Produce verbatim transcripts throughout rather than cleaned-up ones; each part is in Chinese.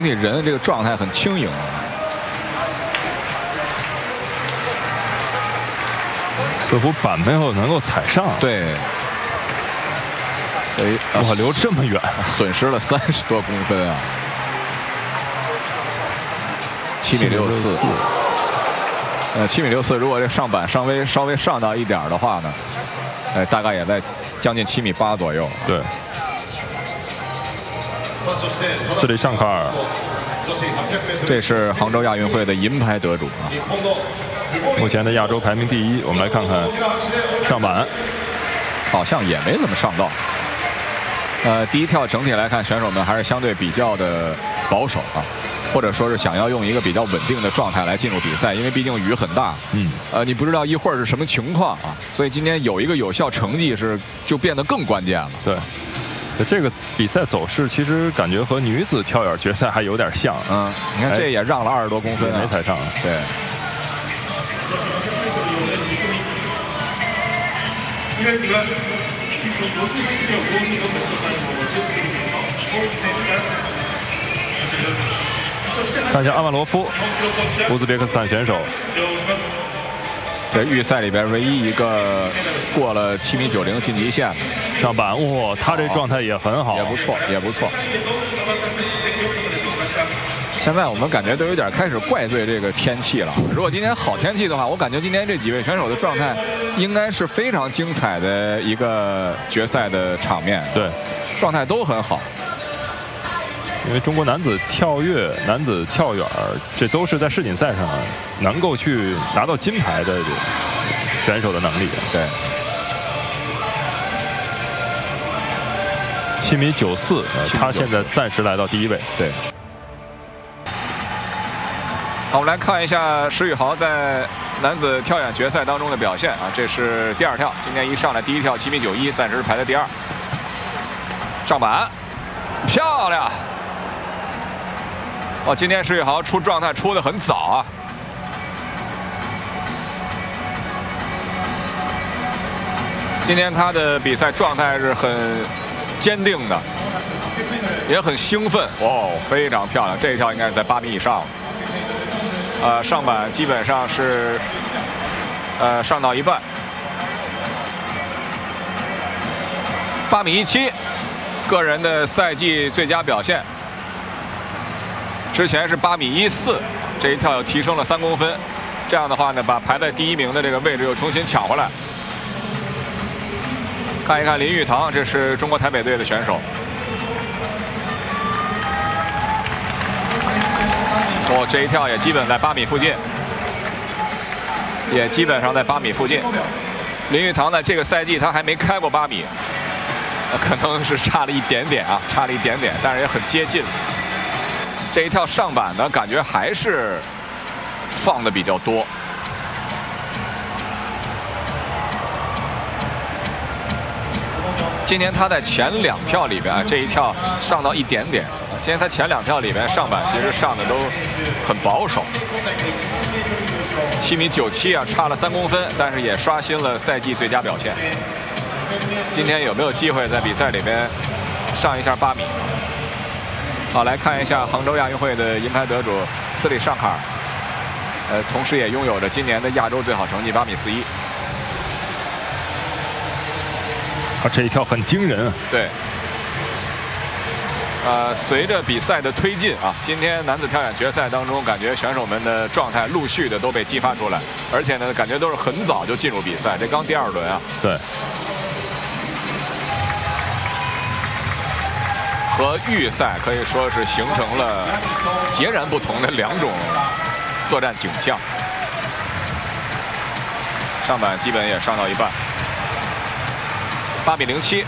那人这个状态很轻盈。 似乎板没有能够踩上。 对。所以哇，流这么远， 损失了三十多公分啊！七米六四。呃，七米六四，如果这上板稍微稍微上到一点的话呢，呃，大概也在将近七米八左右。 对。斯里尚卡尔， 这是杭州亚运会的银牌得主啊， 目前的亚洲排名第一。我们来看看上板， 好像也没怎么上到。呃，第一跳整体来看，选手们还是相对比较的保守啊，或者说是想要用一个比较稳定的状态来进入比赛，因为毕竟雨很大。 嗯。 呃，你不知道一会儿是什么情况啊，所以今天有一个有效成绩是就变得更关键了。 对。这个比赛走势其实感觉和女子跳远决赛还有点像。 嗯，你看这也让了二十多公分、啊， 没踩上。 对。 看一下阿曼罗夫，乌兹别克斯坦选手。 在预赛里边唯一一个过了七米九零晋级线上板，哇，他这状态也很好， 也不错，也不错。现在我们感觉都有点开始怪罪这个天气了。如果今天好天气的话，我感觉今天这几位选手的状态应该是非常精彩的一个决赛的场面。 对， 状态都很好。 因为中国男子跳跃、男子跳远，这都是在世锦赛上能够去拿到金牌的选手的能力。 对， 七米九四，他现在暂时来到第一位。 对。好，我们来看一下石宇豪在男子跳远决赛当中的表现啊，这是第二跳，今天一上来第一跳七米九一，暂时排在第二。上板，漂亮！哦，今天石宇豪出状态出得很早啊。今天他的比赛状态是很坚定的，也很兴奋哦，非常漂亮。这一跳应该是在八米以上。呃，上板基本上是呃上到一半，八米一七，个人的赛季最佳表现。之前是八米一四，这一跳又提升了三公分，这样的话呢，把排在第一名的这个位置又重新抢回来。看一看林玉堂，这是中国台北队的选手。哦，这一跳也基本在八米附近，也基本上在八米附近。林玉堂呢，这个赛季他还没开过八米，可能是差了一点点啊，差了一点点，但是也很接近。这一跳上板呢，感觉还是放的比较多。今天他在前两跳里边，这一跳上到一点点。今天他前两跳里边上板其实上的都很保守，七米九七啊，差了三公分，但是也刷新了赛季最佳表现。今天有没有机会在比赛里边上一下八米？好，来看一下杭州亚运会的银牌得主斯里尚卡尔，呃，同时也拥有着今年的亚洲最好成绩八米四一。 啊，这一跳很惊人。 对。呃，随着比赛的推进啊，今天男子跳远决赛当中，感觉选手们的状态陆续的都被激发出来，而且呢，感觉都是很早就进入比赛，这刚第二轮啊。 对。 和预赛可以说是形成了截然不同的两种作战景象。上板基本也上到一半，八米零七。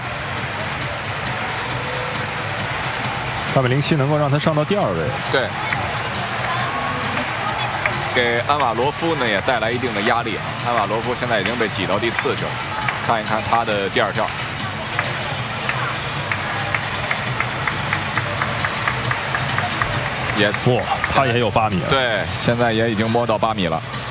八米零七能够让他上到第二位， 对，给安瓦罗夫呢也带来一定的压力啊。安瓦罗夫现在已经被挤到第四去了，看一看他的第二跳，也哇，他也有八米了， 对，现在也已经摸到八米了。